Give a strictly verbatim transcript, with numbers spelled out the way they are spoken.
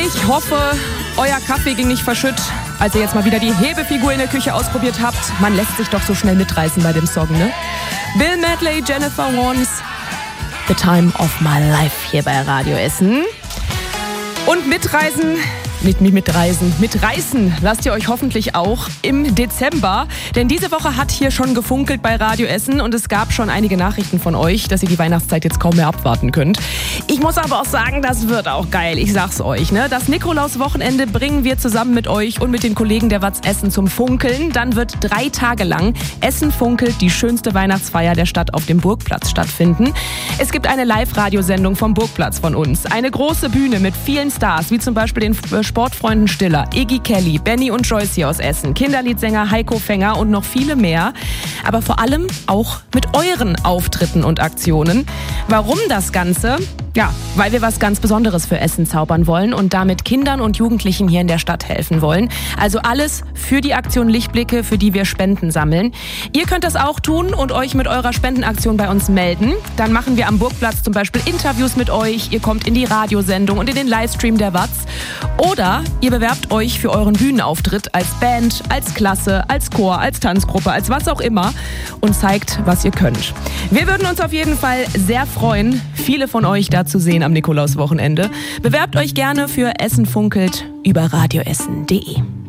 Ich hoffe, euer Kaffee ging nicht verschütt, als ihr jetzt mal wieder die Hebefigur in der Küche ausprobiert habt. Man lässt sich doch so schnell mitreißen bei dem Song, ne? Bill Medley, Jennifer Warnes, The Time of My Life hier bei Radio Essen. Und mitreisen, mit, mit, mitreisen, mitreißen lasst ihr euch hoffentlich auch im Dezember. Denn diese Woche hat hier schon gefunkelt bei Radio Essen und es gab schon einige Nachrichten von euch, dass ihr die Weihnachtszeit jetzt kaum mehr abwarten könnt. Ich muss aber auch sagen, das wird auch geil, ich sag's euch. Ne? Das Nikolaus-Wochenende bringen wir zusammen mit euch und mit den Kollegen der Watz Essen zum Funkeln. Dann wird drei Tage lang Essen funkelt, die schönste Weihnachtsfeier der Stadt auf dem Burgplatz stattfinden. Es gibt eine Live-Radiosendung vom Burgplatz von uns. Eine große Bühne mit vielen Stars, wie zum Beispiel den Sportfreunden Stiller, Iggy Kelly, Benny und Joyce hier aus Essen, Kinderliedsänger Heiko Fänger und noch viele mehr. Aber vor allem auch mit euren Auftritten und Aktionen. Warum das Ganze? Ja, weil wir was ganz Besonderes für Essen zaubern wollen und damit Kindern und Jugendlichen hier in der Stadt helfen wollen. Also alles für die Aktion Lichtblicke, für die wir Spenden sammeln. Ihr könnt das auch tun und euch mit eurer Spendenaktion bei uns melden. Dann machen wir am Burgplatz zum Beispiel Interviews mit euch. Ihr kommt in die Radiosendung und in den Livestream der Watz. Oder ihr bewerbt euch für euren Bühnenauftritt als Band, als Klasse, als Chor, als Tanzgruppe, als was auch immer und zeigt, was ihr könnt. Wir würden uns auf jeden Fall sehr freuen, viele von euch da zu sehen am Nikolauswochenende. Bewerbt euch gerne für Essen funkelt über radioessen punkt de.